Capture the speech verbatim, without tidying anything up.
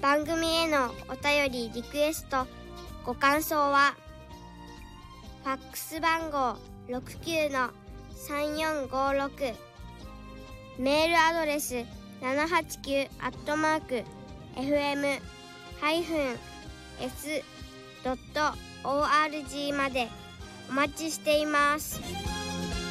番組へのお便りリクエストご感想はファックス番号 ろくきゅうのさんよんごろく メールアドレス ななはちきゅう アットマーク エフエム ハイフン エス ドット オーアールジー までお待ちしています。